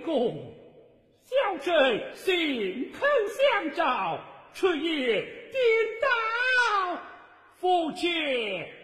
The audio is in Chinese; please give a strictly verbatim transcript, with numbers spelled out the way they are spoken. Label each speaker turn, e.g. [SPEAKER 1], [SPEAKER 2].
[SPEAKER 1] 功，小臣信口相照，出言颠倒，夫妾